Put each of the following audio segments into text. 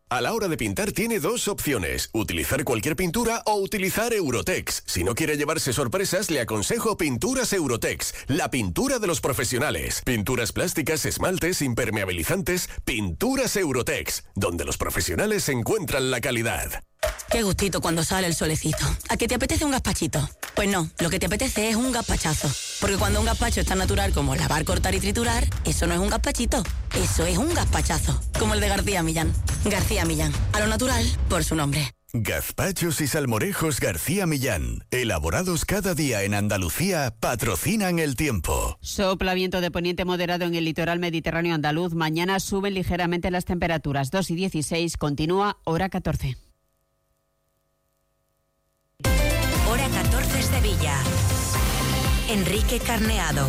A la hora de pintar tiene dos opciones, utilizar cualquier pintura o utilizar Eurotex. Si no quiere llevarse sorpresas, le aconsejo Pinturas Eurotex, la pintura de los profesionales. Pinturas plásticas, esmaltes, impermeabilizantes, Pinturas Eurotex, donde los profesionales encuentran la calidad. Qué gustito cuando sale el solecito. ¿A qué te apetece un gazpachito? Pues no, lo que te apetece es un gazpachazo. Porque cuando un gazpacho es tan natural como lavar, cortar y triturar, eso no es un gazpachito, eso es un gazpachazo. Como el de García Millán. García Millán, a lo natural por su nombre. Gazpachos y salmorejos García Millán, elaborados cada día en Andalucía, patrocinan el tiempo. Sopla viento de poniente moderado en el litoral mediterráneo andaluz. Mañana suben ligeramente las temperaturas, 2 y 16, continúa hora 14. Hora 14 Sevilla. Enrique Carneado.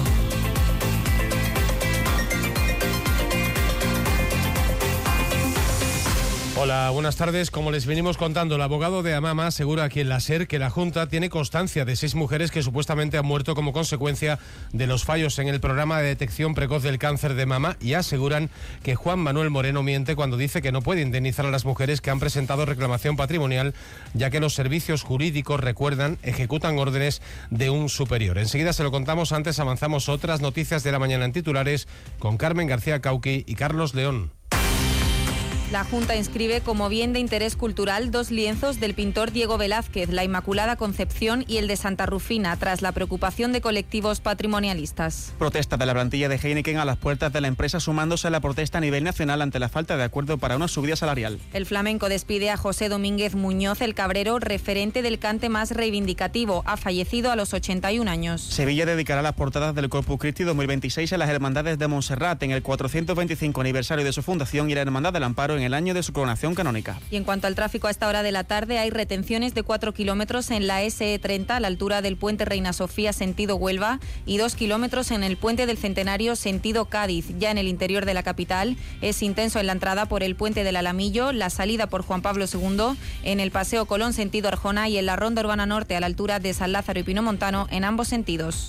Hola, buenas tardes. Como les venimos contando, el abogado de Amama asegura aquí en la SER que la Junta tiene constancia de 6 mujeres que supuestamente han muerto como consecuencia de los fallos en el programa de detección precoz del cáncer de mama, y aseguran que Juan Manuel Moreno miente cuando dice que no puede indemnizar a las mujeres que han presentado reclamación patrimonial, ya que los servicios jurídicos, recuerdan, ejecutan órdenes de un superior. Enseguida se lo contamos, antes avanzamos otras noticias de la mañana en titulares con Carmen García Cauqui y Carlos León. La Junta inscribe como bien de interés cultural 2 lienzos del pintor Diego Velázquez, La Inmaculada Concepción y el de Santa Rufina, tras la preocupación de colectivos patrimonialistas. Protesta de la plantilla de Heineken a las puertas de la empresa, sumándose a la protesta a nivel nacional ante la falta de acuerdo para una subida salarial. El flamenco despide a José Domínguez Muñoz, el Cabrero, referente del cante más reivindicativo. Ha fallecido a los 81 años. Sevilla dedicará las portadas del Corpus Christi 2026 a las Hermandades de Montserrat en el 425 aniversario de su fundación y la Hermandad del Amparo en el año de su coronación canónica. Y en cuanto al tráfico, a esta hora de la tarde hay retenciones de 4 kilómetros en la SE30 a la altura del puente Reina Sofía sentido Huelva y 2 kilómetros en el puente del Centenario sentido Cádiz. Ya en el interior de la capital es intenso en la entrada por el puente del Alamillo, la salida por Juan Pablo II, en el Paseo Colón sentido Arjona y en la Ronda Urbana Norte a la altura de San Lázaro y Pinomontano en ambos sentidos.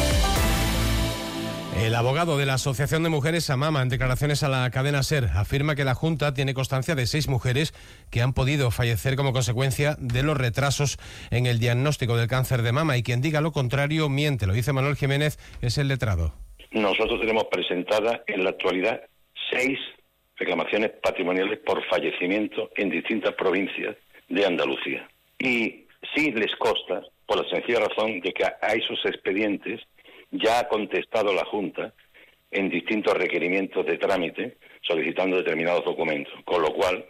El abogado de la Asociación de Mujeres Amama, en declaraciones a la cadena SER, afirma que la Junta tiene constancia de 6 mujeres que han podido fallecer como consecuencia de los retrasos en el diagnóstico del cáncer de mama, y quien diga lo contrario miente. Lo dice Manuel Jiménez, es el letrado. Nosotros tenemos presentadas en la actualidad 6 reclamaciones patrimoniales por fallecimiento en distintas provincias de Andalucía. Y sí les consta, por la sencilla razón de que a esos expedientes ya ha contestado la Junta en distintos requerimientos de trámite solicitando determinados documentos, con lo cual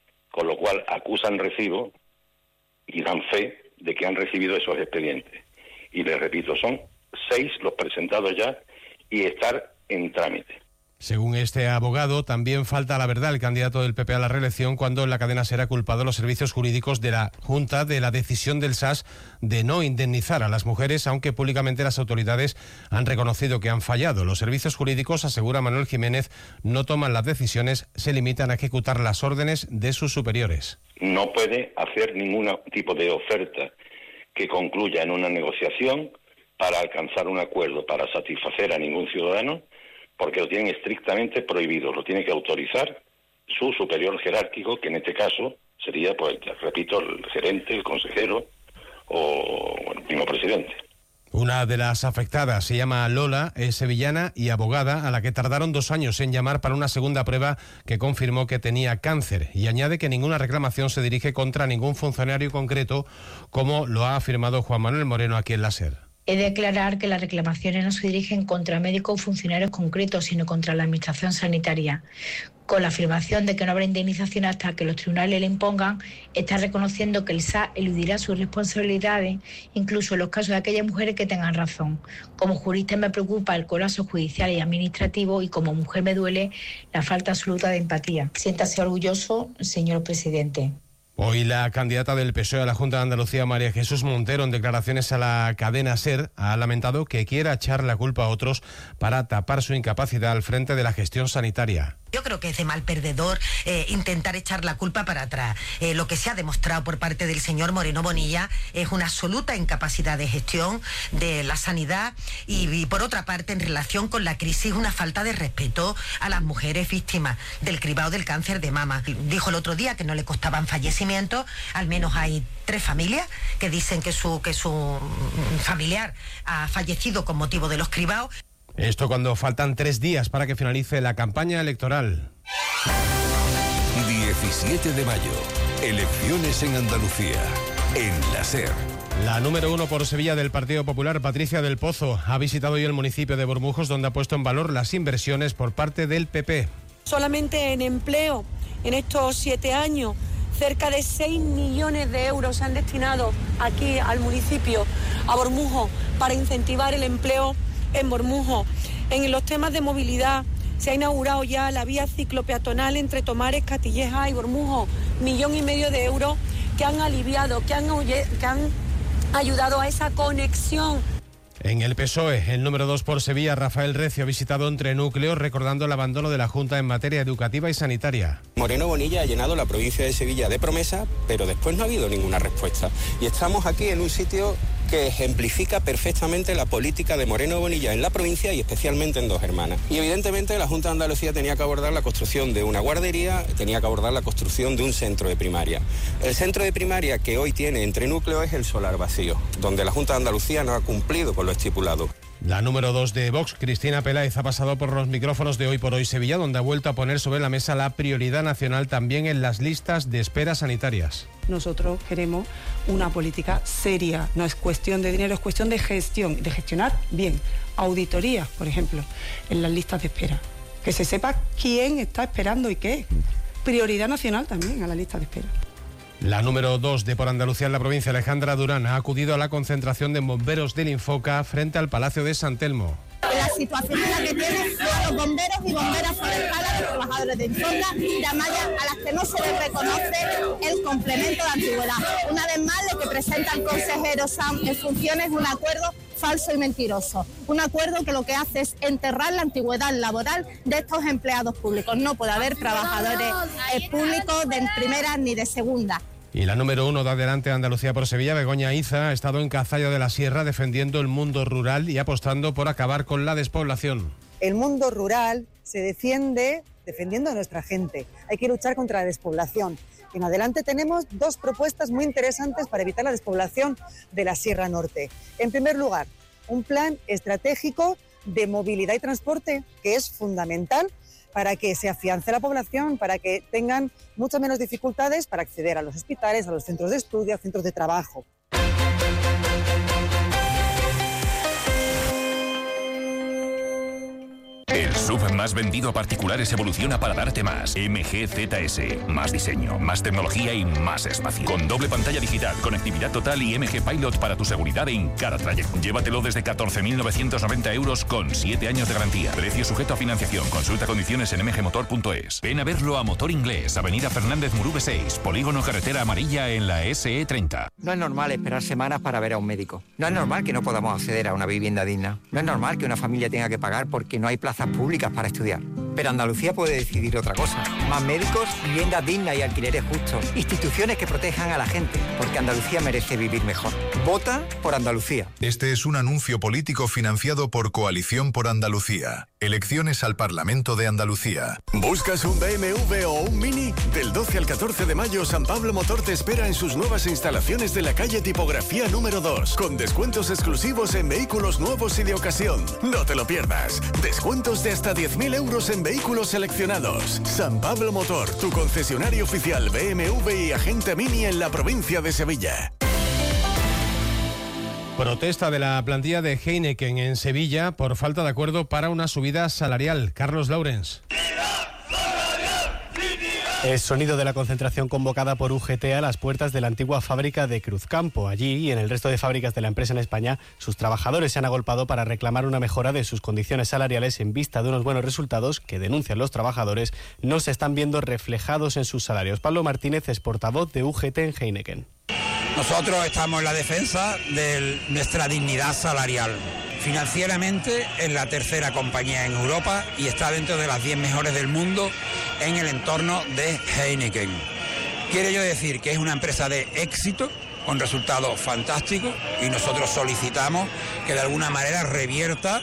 acusan recibo y dan fe de que han recibido esos expedientes. Y les repito, son 6 los presentados ya y estar en trámite. Según este abogado, también falta la verdad el candidato del PP a la reelección cuando en la cadena SER ha culpado a los servicios jurídicos de la Junta de la decisión del SAS de no indemnizar a las mujeres, aunque públicamente las autoridades han reconocido que han fallado. Los servicios jurídicos, asegura Manuel Jiménez, no toman las decisiones, se limitan a ejecutar las órdenes de sus superiores. No puede hacer ningún tipo de oferta que concluya en una negociación para alcanzar un acuerdo, para satisfacer a ningún ciudadano, porque lo tienen estrictamente prohibido, lo tiene que autorizar su superior jerárquico, que en este caso sería, pues, repito, el gerente, el consejero o el mismo presidente. Una de las afectadas se llama Lola, es sevillana y abogada, a la que tardaron 2 años en llamar para una segunda prueba que confirmó que tenía cáncer, y añade que ninguna reclamación se dirige contra ningún funcionario concreto, como lo ha afirmado Juan Manuel Moreno aquí en la SER. He de aclarar que las reclamaciones no se dirigen contra médicos o funcionarios concretos, sino contra la Administración Sanitaria. Con la afirmación de que no habrá indemnización hasta que los tribunales le impongan, está reconociendo que el SAS eludirá sus responsabilidades, incluso en los casos de aquellas mujeres que tengan razón. Como jurista me preocupa el colapso judicial y administrativo, y como mujer me duele la falta absoluta de empatía. Siéntase orgulloso, señor presidente. Hoy la candidata del PSOE a la Junta de Andalucía, María Jesús Montero, en declaraciones a la cadena SER, ha lamentado que quiera echar la culpa a otros para tapar su incapacidad al frente de la gestión sanitaria. Yo creo que es de mal perdedor intentar echar la culpa para atrás. Lo que se ha demostrado por parte del señor Moreno Bonilla es una absoluta incapacidad de gestión de la sanidad y por otra parte, en relación con la crisis, una falta de respeto a las mujeres víctimas del cribado del cáncer de mama. Dijo el otro día que no le costaban fallecimientos, al menos hay 3 familias que dicen que su familiar ha fallecido con motivo de los cribados. Esto cuando faltan 3 días para que finalice la campaña electoral. 17 de mayo, elecciones en Andalucía, en la SER. La número 1 por Sevilla del Partido Popular, Patricia del Pozo, ha visitado hoy el municipio de Bormujos, donde ha puesto en valor las inversiones por parte del PP. Solamente en empleo, en estos 7 años, cerca de 6 millones de euros se han destinado aquí al municipio, a Bormujos, para incentivar el empleo en Bormujos. En los temas de movilidad se ha inaugurado ya la vía ciclopeatonal entre Tomares, Castilleja y Bormujos, 1,5 millones de euros que han aliviado, que han ayudado a esa conexión. En el PSOE, el número 2 por Sevilla, Rafael Recio, ha visitado Entre Núcleos recordando el abandono de la Junta en materia educativa y sanitaria. Moreno Bonilla ha llenado la provincia de Sevilla de promesas, pero después no ha habido ninguna respuesta. Y estamos aquí en un sitio que ejemplifica perfectamente la política de Moreno Bonilla en la provincia y especialmente en Dos Hermanas. Y evidentemente la Junta de Andalucía tenía que abordar la construcción de una guardería, tenía que abordar la construcción de un centro de primaria. El centro de primaria que hoy tiene Entre Núcleos es el solar vacío, donde la Junta de Andalucía no ha cumplido con lo estipulado. La número 2 de Vox, Cristina Peláez, ha pasado por los micrófonos de Hoy por Hoy Sevilla, donde ha vuelto a poner sobre la mesa la prioridad nacional también en las listas de espera sanitarias. Nosotros queremos una política seria, no es cuestión de dinero, es cuestión de gestión, de gestionar bien. Auditoría, por ejemplo, en las listas de espera. Que se sepa quién está esperando y qué. Prioridad nacional también a la lista de espera. La número 2 de Por Andalucía en la provincia, Alejandra Durán, ha acudido a la concentración de bomberos del Infoca frente al Palacio de San Telmo. La situación en la que tienen los bomberos y bomberas forestales, los trabajadores de Infoca, llamadas a las que no se les reconoce el complemento de antigüedad. Una vez más, lo que presenta el consejero Sam en funciones es un acuerdo falso y mentiroso. Un acuerdo que lo que hace es enterrar la antigüedad laboral de estos empleados públicos. No puede haber trabajadores públicos de primera ni de segunda. Y la número 1 de Adelante Andalucía por Sevilla, Begoña Iza, ha estado en Cazalla de la Sierra defendiendo el mundo rural y apostando por acabar con la despoblación. El mundo rural se defiende defendiendo a nuestra gente. Hay que luchar contra la despoblación. En Adelante tenemos 2 propuestas muy interesantes para evitar la despoblación de la Sierra Norte. En primer lugar, un plan estratégico de movilidad y transporte que es fundamental para que se afiance la población, para que tengan mucho menos dificultades para acceder a los hospitales, a los centros de estudio, a centros de trabajo. El SUV más vendido a particulares evoluciona para darte más. MG ZS. Más diseño, más tecnología y más espacio. Con doble pantalla digital, conectividad total y MG Pilot para tu seguridad en cada trayecto. Llévatelo desde 14.990 euros con 7 años de garantía. Precio sujeto a financiación. Consulta condiciones en mgmotor.es. Ven a verlo a Motor Inglés, Avenida Fernández Murube 6, Polígono Carretera Amarilla en la SE30. No es normal esperar semanas para ver a un médico. No es normal que no podamos acceder a una vivienda digna. No es normal que una familia tenga que pagar porque no hay plazas públicas para estudiar. Pero Andalucía puede decidir otra cosa. Más médicos, viviendas dignas y alquileres justos. Instituciones que protejan a la gente, porque Andalucía merece vivir mejor. Vota por Andalucía. Este es un anuncio político financiado por Coalición por Andalucía. Elecciones al Parlamento de Andalucía. ¿Buscas un BMW o un Mini? Del 12 al 14 de mayo, San Pablo Motor te espera en sus nuevas instalaciones de la calle Tipografía número 2, con descuentos exclusivos en vehículos nuevos y de ocasión. No te lo pierdas. Descuentos de hasta 10.000 euros en vehículos seleccionados. San Pablo Motor, tu concesionario oficial BMW y agente Mini en la provincia de Sevilla. Protesta de la plantilla de Heineken en Sevilla por falta de acuerdo para una subida salarial. Carlos Laurens. Es sonido de la concentración convocada por UGT a las puertas de la antigua fábrica de Cruzcampo. Allí y en el resto de fábricas de la empresa en España, sus trabajadores se han agolpado para reclamar una mejora de sus condiciones salariales en vista de unos buenos resultados que, denuncian los trabajadores, no se están viendo reflejados en sus salarios. Pablo Martínez es portavoz de UGT en Heineken. Nosotros estamos en la defensa de nuestra dignidad salarial. Financieramente es la tercera compañía en Europa y está dentro de las 10 mejores del mundo en el entorno de Heineken. Quiero yo decir que es una empresa de éxito, con resultados fantásticos, y nosotros solicitamos que de alguna manera revierta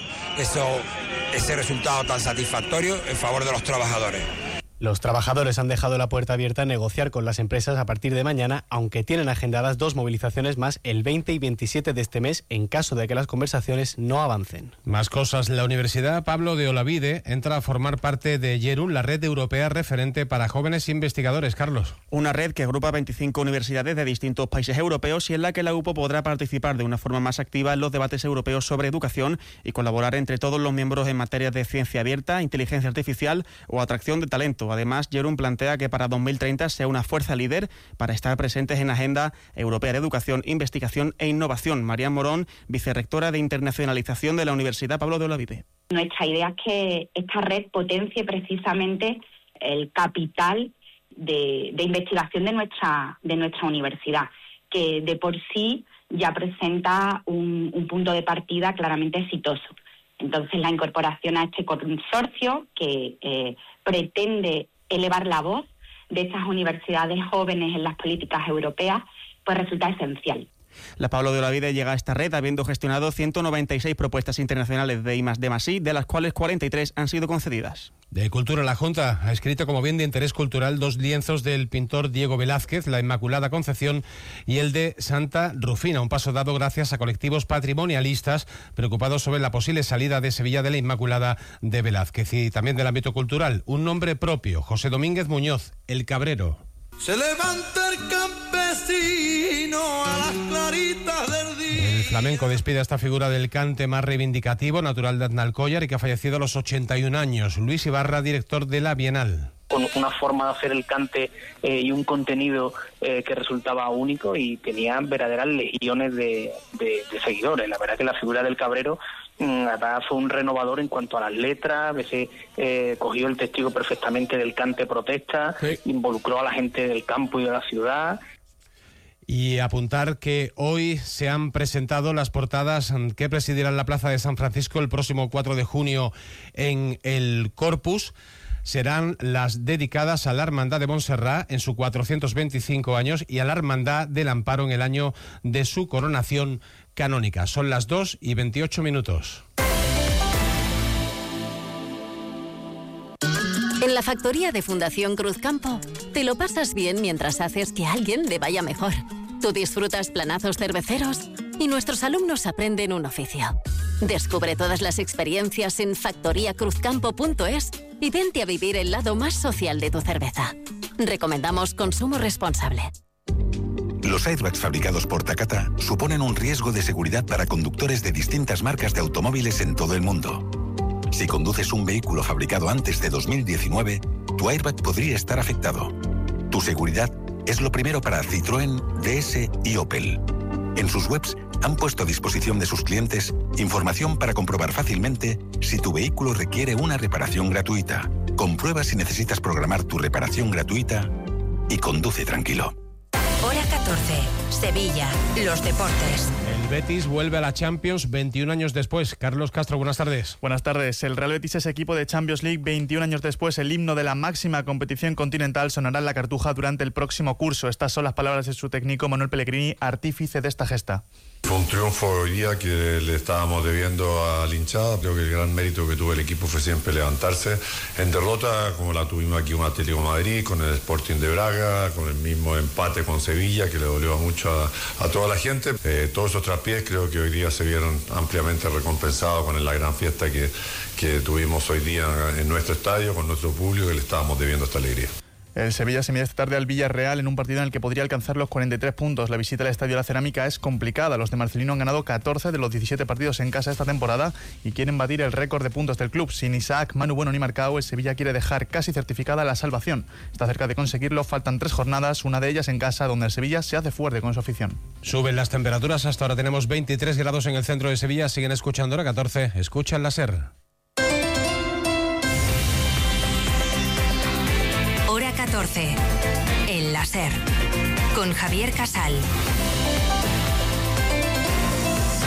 ese resultado tan satisfactorio en favor de los trabajadores. Los trabajadores han dejado la puerta abierta a negociar con las empresas a partir de mañana, aunque tienen agendadas 2 movilizaciones más el 20 y 27 de este mes en caso de que las conversaciones no avancen. Más cosas. La Universidad Pablo de Olavide entra a formar parte de Yerun, la red europea referente para jóvenes investigadores. Carlos. Una red que agrupa 25 universidades de distintos países europeos y en la que la UPO podrá participar de una forma más activa en los debates europeos sobre educación y colaborar entre todos los miembros en materias de ciencia abierta, inteligencia artificial o atracción de talento. Además, Jerún plantea que para 2030 sea una fuerza líder para estar presentes en la Agenda Europea de Educación, Investigación e Innovación. Marian Morón, vicerrectora de Internacionalización de la Universidad Pablo de Olavide. Nuestra idea es que esta red potencie precisamente el capital de investigación de nuestra universidad, que de por sí ya presenta un punto de partida claramente exitoso. Entonces, la incorporación a este consorcio que pretende elevar la voz de estas universidades jóvenes en las políticas europeas, pues resulta esencial. La Pablo de Olavide llega a esta red habiendo gestionado 196 propuestas internacionales de I+D+I, de las cuales 43 han sido concedidas. De Cultura, la Junta ha escrito como bien de interés cultural 2 lienzos del pintor Diego Velázquez, La Inmaculada Concepción y el de Santa Rufina, un paso dado gracias a colectivos patrimonialistas preocupados sobre la posible salida de Sevilla de la Inmaculada de Velázquez. Y también del ámbito cultural, un nombre propio, José Domínguez Muñoz, El Cabrero. Se levanta el campesino a las claritas del día. El flamenco despide a esta figura del cante más reivindicativo, natural de Aznalcóllar y que ha fallecido a los 81 años. Luis Ibarra, director de la Bienal. Con una forma de hacer el cante y un contenido que resultaba único y tenía verdaderas legiones de seguidores. La verdad que la figura del Cabrero fue un renovador en cuanto a las letras, a veces cogió el testigo perfectamente del cante protesta, sí. Involucró a la gente del campo y de la ciudad. Y apuntar que hoy se han presentado las portadas que presidirán la Plaza de San Francisco el próximo 4 de junio en el Corpus. Serán las dedicadas a la Hermandad de Montserrat en sus 425 años y a la Hermandad del Amparo en el año de su coronación canónica. Son las 2:28. En la factoría de Fundación Cruzcampo te lo pasas bien mientras haces que a alguien le vaya mejor. Tú disfrutas planazos cerveceros y nuestros alumnos aprenden un oficio. Descubre todas las experiencias en factoriacruzcampo.es y vente a vivir el lado más social de tu cerveza. Recomendamos consumo responsable. Los airbags fabricados por Takata suponen un riesgo de seguridad para conductores de distintas marcas de automóviles en todo el mundo. Si conduces un vehículo fabricado antes de 2019, tu airbag podría estar afectado. Tu seguridad es lo primero para Citroën, DS y Opel. En sus webs han puesto a disposición de sus clientes información para comprobar fácilmente si tu vehículo requiere una reparación gratuita. Comprueba si necesitas programar tu reparación gratuita y conduce tranquilo. Hora 14, Sevilla, los deportes. El Betis vuelve a la Champions 21 años después. Carlos Castro, buenas tardes. Buenas tardes. El Real Betis es equipo de Champions League 21 años después. El himno de la máxima competición continental sonará en la Cartuja durante el próximo curso. Estas son las palabras de su técnico Manuel Pellegrini, artífice de esta gesta. Fue un triunfo hoy día que le estábamos debiendo a la hinchada. Creo que el gran mérito que tuvo el equipo fue siempre levantarse. En derrota, como la tuvimos aquí con Atlético de Madrid, con el Sporting de Braga, con el mismo empate con Sevilla, que le dolió mucho a toda la gente. Todos esos traspiés creo que hoy día se vieron ampliamente recompensados con la gran fiesta que tuvimos hoy día en nuestro estadio, con nuestro público, que le estábamos debiendo esta alegría. El Sevilla se mide esta tarde al Villarreal en un partido en el que podría alcanzar los 43 puntos. La visita al Estadio La Cerámica es complicada. Los de Marcelino han ganado 14 de los 17 partidos en casa esta temporada y quieren batir el récord de puntos del club. Sin Isaac, Manu Bueno ni Marcao, el Sevilla quiere dejar casi certificada la salvación. Está cerca de conseguirlo, faltan 3 jornadas, una de ellas en casa, donde el Sevilla se hace fuerte con su afición. Suben las temperaturas, hasta ahora tenemos 23 grados en el centro de Sevilla. Siguen escuchando Hora 14, escuchan la SER. Hora 14, en la SER, con Javier Casal.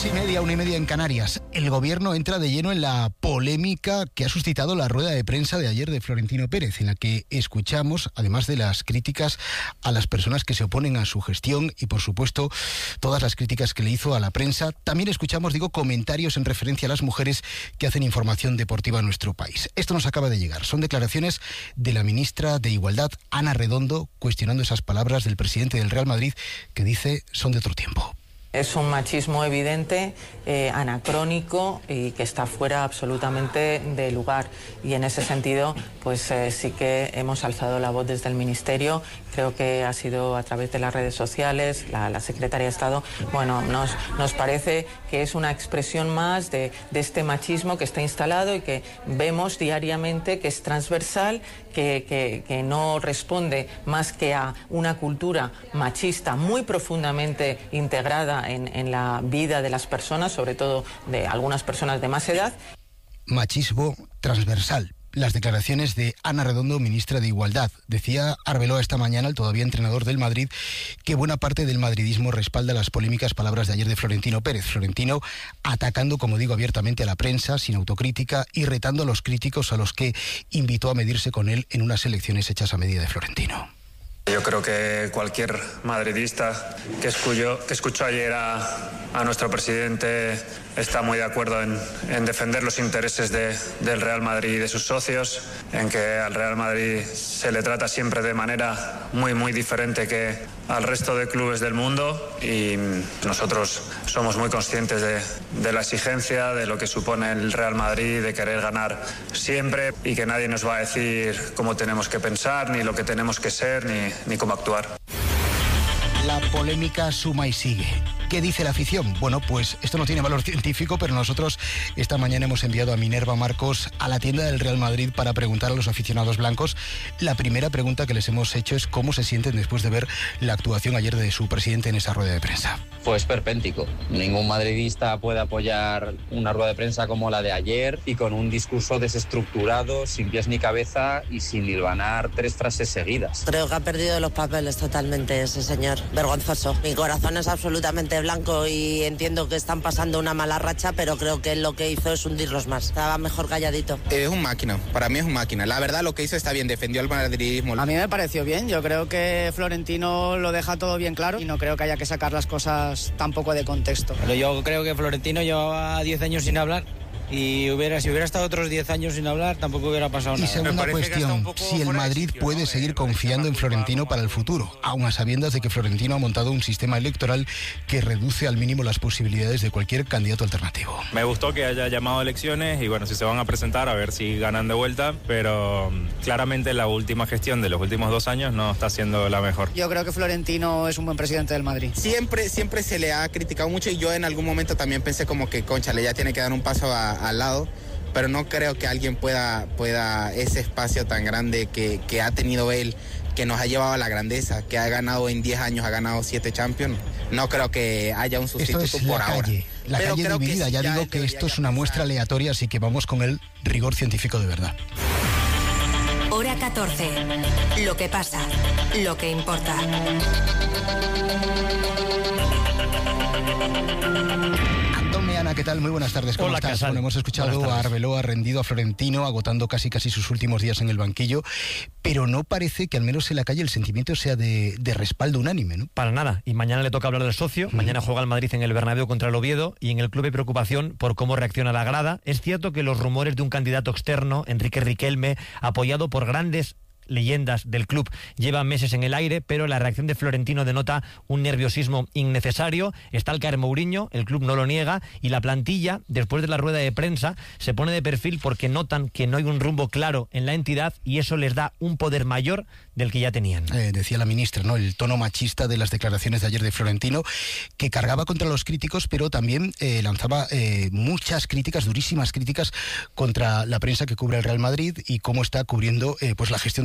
12:30, 1:30 en Canarias. El gobierno entra de lleno en la polémica que ha suscitado la rueda de prensa de ayer de Florentino Pérez, en la que escuchamos, además de las críticas a las personas que se oponen a su gestión y, por supuesto, todas las críticas que le hizo a la prensa, también escuchamos, comentarios en referencia a las mujeres que hacen información deportiva en nuestro país. Esto nos acaba de llegar. Son declaraciones de la ministra de Igualdad, Ana Redondo, cuestionando esas palabras del presidente del Real Madrid, que dice son de otro tiempo. Es un machismo evidente, anacrónico y que está fuera absolutamente de lugar. Y en ese sentido, pues sí que hemos alzado la voz desde el Ministerio. Creo que ha sido a través de las redes sociales, la Secretaría de Estado. Bueno, nos parece que es una expresión más de este machismo que está instalado y que vemos diariamente que es transversal, que no responde más que a una cultura machista muy profundamente integrada en la vida de las personas, sobre todo de algunas personas de más edad. Machismo transversal. Las declaraciones de Ana Redondo, ministra de Igualdad. Decía Arbeloa esta mañana, el todavía entrenador del Madrid, que buena parte del madridismo respalda las polémicas palabras de ayer de Florentino Pérez. Florentino atacando, como digo, abiertamente a la prensa, sin autocrítica, y retando a los críticos a los que invitó a medirse con él en unas elecciones hechas a medida de Florentino. Yo creo que cualquier madridista que escuchó ayer a nuestro presidente está muy de acuerdo en defender los intereses del Real Madrid y de sus socios, en que al Real Madrid se le trata siempre de manera muy diferente que al resto de clubes del mundo, y nosotros somos muy conscientes de la exigencia, de lo que supone el Real Madrid, de querer ganar siempre, y que nadie nos va a decir cómo tenemos que pensar, ni lo que tenemos que ser, ni cómo actuar. La polémica suma y sigue. ¿Qué dice la afición? Bueno, pues esto no tiene valor científico, pero nosotros esta mañana hemos enviado a Minerva Marcos a la tienda del Real Madrid para preguntar a los aficionados blancos. La primera pregunta que les hemos hecho es cómo se sienten después de ver la actuación ayer de su presidente en esa rueda de prensa. Pues perpéntico. Ningún madridista puede apoyar una rueda de prensa como la de ayer y con un discurso desestructurado, sin pies ni cabeza y sin hilvanar 3 frases seguidas. Creo que ha perdido los papeles totalmente ese señor. Vergonzoso. Mi corazón es absolutamente blanco y entiendo que están pasando una mala racha, pero creo que lo que hizo es hundirlos más. Estaba mejor calladito. Es un máquina, para mí es un máquina. La verdad lo que hizo está bien, defendió al madridismo. A mí me pareció bien, yo creo que Florentino lo deja todo bien claro y no creo que haya que sacar las cosas tampoco de contexto. Pero yo creo que Florentino llevaba 10 años sin hablar. Y si hubiera estado otros 10 años sin hablar, tampoco hubiera pasado nada. Y segunda cuestión, si el Madrid puede seguir confiando en Florentino para el futuro, aun a sabiendas de que Florentino ha montado un sistema electoral que reduce al mínimo las posibilidades de cualquier candidato alternativo. Me gustó que haya llamado elecciones y bueno, si se van a presentar, a ver si ganan de vuelta, pero claramente la última gestión de los últimos 2 años no está siendo la mejor. Yo creo que Florentino es un buen presidente del Madrid. Siempre se le ha criticado mucho y yo en algún momento también pensé como que, cónchale, ya tiene que dar un paso al lado, pero no creo que alguien pueda ese espacio tan grande que ha tenido él, que nos ha llevado a la grandeza, que ha ganado en 10 años, ha ganado 7 Champions. No creo que haya un sustituto esto es por ahora. La pero calle dividida, ya digo que esto es una muestra aleatoria, así que vamos con el rigor científico de verdad. Hora 14. Lo que pasa, lo que importa. Ana, ¿qué tal? Muy buenas tardes. ¿Cómo estás? Bueno, hemos escuchado a Arbeloa rendido a Florentino, agotando casi sus últimos días en el banquillo, pero no parece que al menos en la calle el sentimiento sea de respaldo unánime, ¿no? Para nada. Y mañana le toca hablar del socio. Mañana juega el Madrid en el Bernabéu contra el Oviedo y en el club hay preocupación por cómo reacciona la grada. Es cierto que los rumores de un candidato externo, Enrique Riquelme, apoyado por grandes leyendas del club, llevan meses en el aire, pero la reacción de Florentino denota un nerviosismo innecesario. Está el caer Mourinho, el club no lo niega, y la plantilla, después de la rueda de prensa, se pone de perfil porque notan que no hay un rumbo claro en la entidad y eso les da un poder mayor del que ya tenían. Decía la ministra, ¿no?, el tono machista de las declaraciones de ayer de Florentino, que cargaba contra los críticos, pero también lanzaba muchas críticas, durísimas críticas contra la prensa que cubre el Real Madrid y cómo está cubriendo pues la gestión del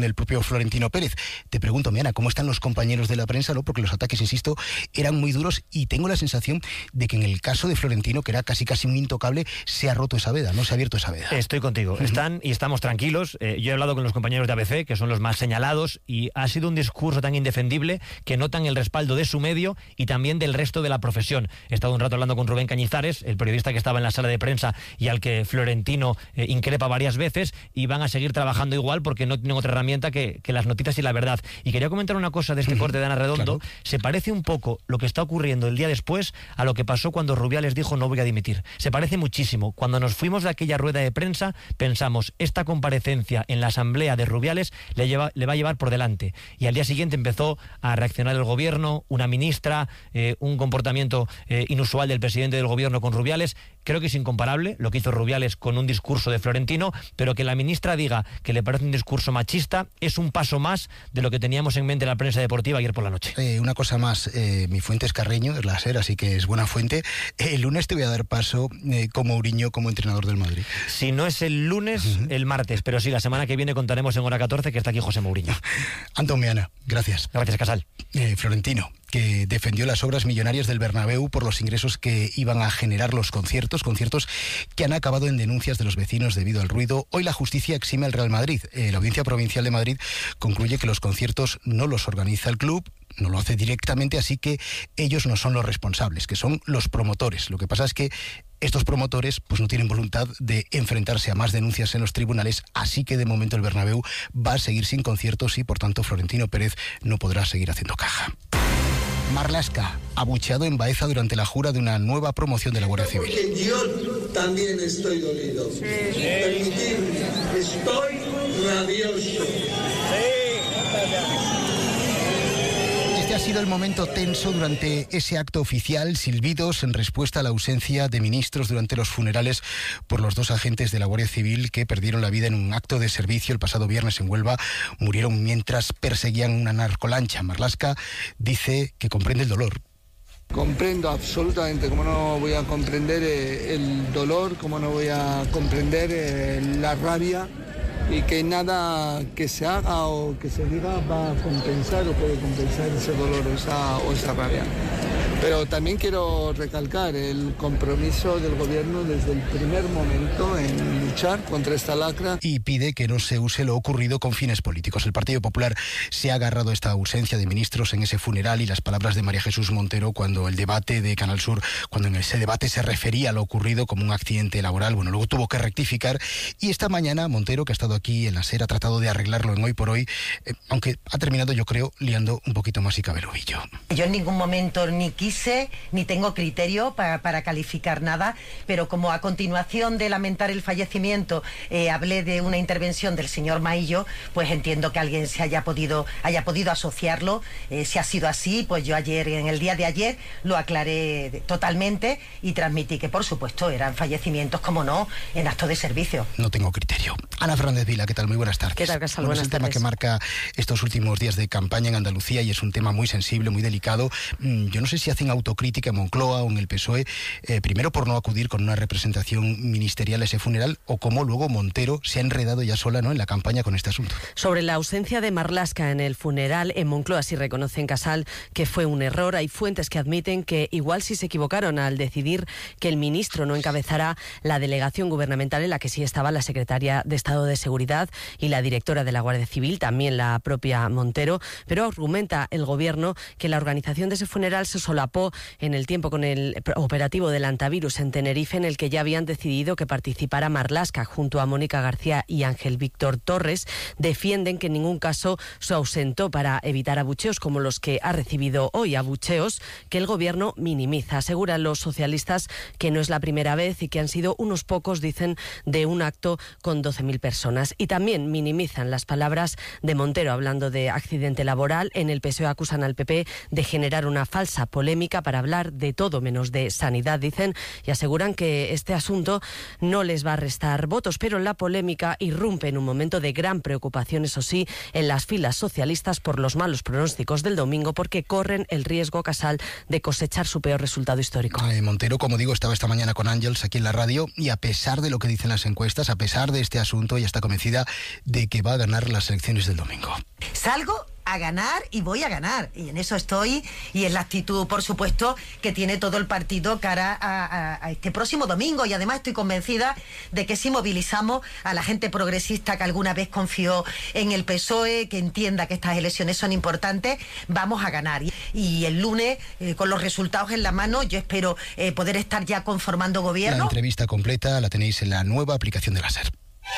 el propio Florentino Pérez. Te pregunto, Miana, ¿cómo están los compañeros de la prensa? ¿No? Porque los ataques, insisto, eran muy duros y tengo la sensación de que en el caso de Florentino, que era casi un intocable, se ha roto esa veda, no se ha abierto esa veda. Estoy contigo. Están y estamos tranquilos. Yo he hablado con los compañeros de ABC, que son los más señalados, y ha sido un discurso tan indefendible que notan el respaldo de su medio y también del resto de la profesión. He estado un rato hablando con Rubén Cañizares, el periodista que estaba en la sala de prensa y al que Florentino increpa varias veces, y van a seguir trabajando igual porque no tienen otra herramienta que las noticias y la verdad. Y quería comentar una cosa de este corte de Ana Redondo. Claro. Se parece un poco lo que está ocurriendo el día después a lo que pasó cuando Rubiales dijo no voy a dimitir. Se parece muchísimo. Cuando nos fuimos de aquella rueda de prensa pensamos, esta comparecencia en la asamblea de Rubiales le va a llevar por delante. Y al día siguiente empezó a reaccionar el gobierno, una ministra, un comportamiento inusual del presidente del gobierno con Rubiales. Creo que es incomparable lo que hizo Rubiales con un discurso de Florentino, pero que la ministra diga que le parece un discurso machista es un paso más de lo que teníamos en mente en la prensa deportiva ayer por la noche. Una cosa más, mi fuente es Carreño, es la SER, así que es buena fuente. El lunes te voy a dar paso con Mourinho como entrenador del Madrid. Si no es el lunes, el martes, pero sí, la semana que viene contaremos en Hora 14 que está aquí José Mourinho. Antón Miana, gracias. Gracias, Casal. Florentino, que defendió las obras millonarias del Bernabéu por los ingresos que iban a generar los conciertos que han acabado en denuncias de los vecinos debido al ruido. Hoy la justicia exime al Real Madrid. La Audiencia Provincial de Madrid concluye que los conciertos no los organiza el club, no lo hace directamente, así que ellos no son los responsables, que son los promotores. Lo que pasa es que estos promotores pues no tienen voluntad de enfrentarse a más denuncias en los tribunales, así que de momento el Bernabéu va a seguir sin conciertos y por tanto Florentino Pérez no podrá seguir haciendo caja. Marlaska, abucheado en Baeza durante la jura de una nueva promoción de la Guardia Civil. Porque yo también estoy dolido. Sí. Permitidme, estoy rabioso. Este ha sido el momento tenso durante ese acto oficial, silbidos en respuesta a la ausencia de ministros durante los funerales por los dos agentes de la Guardia Civil que perdieron la vida en un acto de servicio el pasado viernes en Huelva. Murieron mientras perseguían una narcolancha. Marlaska dice que comprende el dolor. Comprendo absolutamente, cómo no voy a comprender el dolor, cómo no voy a comprender la rabia, y que nada que se haga o que se diga va a compensar o puede compensar ese dolor o esa rabia. Pero también quiero recalcar el compromiso del gobierno desde el primer momento en luchar contra esta lacra. Y pide que no se use lo ocurrido con fines políticos. El Partido Popular se ha agarrado a esta ausencia de ministros en ese funeral y las palabras de María Jesús Montero cuando el debate de Canal Sur, cuando en ese debate se refería a lo ocurrido como un accidente laboral. Bueno, luego tuvo que rectificar y esta mañana Montero, que ha estado aquí en la SER, ha tratado de arreglarlo en Hoy por Hoy, aunque ha terminado, yo creo, liando un poquito más y cabe el ovillo. Yo en ningún momento ni ni tengo criterio para calificar nada, pero como a continuación de lamentar el fallecimiento hablé de una intervención del señor Maillo, pues entiendo que alguien se haya podido asociarlo. Si ha sido así, pues yo en el día de ayer lo aclaré totalmente y transmití que por supuesto eran fallecimientos, como no, en acto de servicio. No tengo criterio. Ana Fernández Vila, ¿qué tal? Muy buenas tardes. ¿Qué tal, Casal? Bueno, es un tema que marca estos últimos días de campaña en Andalucía y es un tema muy sensible, muy delicado. Yo no sé si hacen autocrítica en Moncloa o en el PSOE, primero por no acudir con una representación ministerial a ese funeral, o cómo luego Montero se ha enredado ya sola, ¿no?, en la campaña con este asunto. Sobre la ausencia de Marlaska en el funeral, en Moncloa sí reconocen, Casal, que fue un error. Hay fuentes que admiten que igual sí se equivocaron al decidir que el ministro no encabezara la delegación gubernamental en la que sí estaba la secretaria de Estado de Seguridad y la directora de la Guardia Civil, también la propia Montero, pero argumenta el gobierno que la organización de ese funeral se solapó en el tiempo con el operativo del antivirus en Tenerife, en el que ya habían decidido que participara Marlaska junto a Mónica García y Ángel Víctor Torres. Defienden que en ningún caso se ausentó para evitar abucheos como los que ha recibido hoy, abucheos que el gobierno minimiza. Aseguran los socialistas que no es la primera vez y que han sido unos pocos, dicen, de un acto con 12.000 personas. Y también minimizan las palabras de Montero hablando de accidente laboral. En el PSOE acusan al PP de generar una falsa polémica para hablar de todo menos de sanidad, dicen, y aseguran que este asunto no les va a restar votos, pero la polémica irrumpe en un momento de gran preocupación, eso sí, en las filas socialistas por los malos pronósticos del domingo, porque corren el riesgo, Casal, de cosechar su peor resultado histórico. Montero, como digo, estaba esta mañana con Ángels aquí en la radio y a pesar de lo que dicen las encuestas, a pesar de este asunto, ya está convencida de que va a ganar las elecciones del domingo. Salgo a ganar y voy a ganar, y en eso estoy, y es la actitud, por supuesto, que tiene todo el partido cara a este próximo domingo, y además estoy convencida de que si movilizamos a la gente progresista que alguna vez confió en el PSOE, que entienda que estas elecciones son importantes, vamos a ganar. Y el lunes, con los resultados en la mano, yo espero poder estar ya conformando gobierno. La entrevista completa la tenéis en la nueva aplicación de la SER.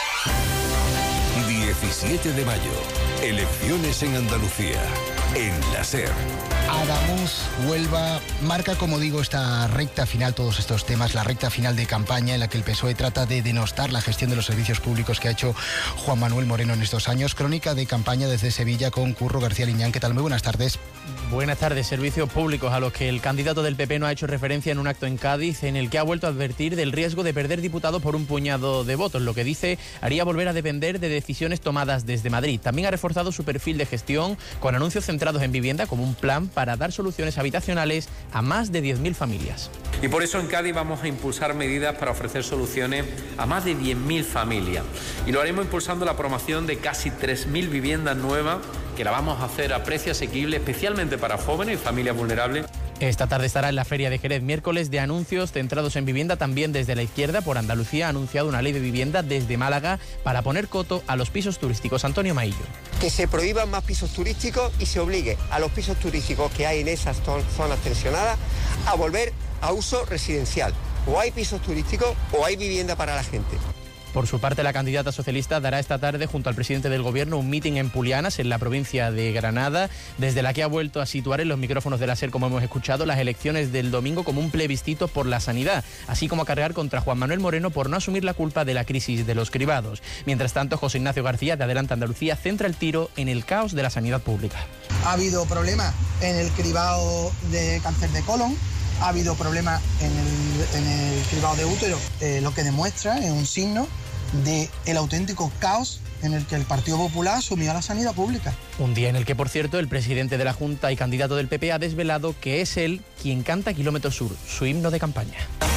17 de mayo, elecciones en Andalucía, en la SER. Adamuz, Huelva, marca, como digo, esta recta final, todos estos temas, la recta final de campaña en la que el PSOE trata de denostar la gestión de los servicios públicos que ha hecho Juan Manuel Moreno en estos años. Crónica de campaña desde Sevilla con Curro García Liñán. ¿Qué tal? Muy buenas tardes. Buenas tardes. Servicios públicos a los que el candidato del PP no ha hecho referencia en un acto en Cádiz, en el que ha vuelto a advertir del riesgo de perder diputados por un puñado de votos, lo que dice haría volver a depender de decisiones tomadas desde Madrid. También ha reforzado su perfil de gestión con anuncios centrados en vivienda como un plan para dar soluciones habitacionales a más de 10.000 familias. Y por eso en Cádiz vamos a impulsar medidas para ofrecer soluciones a más de 10.000 familias. Y lo haremos impulsando la promoción de casi 3.000 viviendas nuevas, que la vamos a hacer a precio asequible, especialmente para jóvenes y familias vulnerables. Esta tarde estará en la Feria de Jerez, miércoles de anuncios centrados en vivienda. También desde la izquierda, por Andalucía, ha anunciado una ley de vivienda desde Málaga para poner coto a los pisos turísticos. Antonio Maillo. Que se prohíban más pisos turísticos y se obligue a los pisos turísticos que hay en esas zonas tensionadas a volver a uso residencial. O hay pisos turísticos o hay vivienda para la gente. Por su parte, la candidata socialista dará esta tarde junto al presidente del Gobierno un mitin en Pulianas, en la provincia de Granada, desde la que ha vuelto a situar en los micrófonos de la SER, como hemos escuchado, las elecciones del domingo como un plebiscito por la sanidad, así como a cargar contra Juan Manuel Moreno por no asumir la culpa de la crisis de los cribados. Mientras tanto, José Ignacio García, de Adelante Andalucía, centra el tiro en el caos de la sanidad pública. Ha habido problemas en el cribado de cáncer de colon, ha habido problemas en el cribado de útero, lo que demuestra es un signo del auténtico caos en el que el Partido Popular asumió la sanidad pública. Un día en el que, por cierto, el presidente de la Junta y candidato del PP ha desvelado que es él quien canta Kilómetro Sur, su himno de campaña.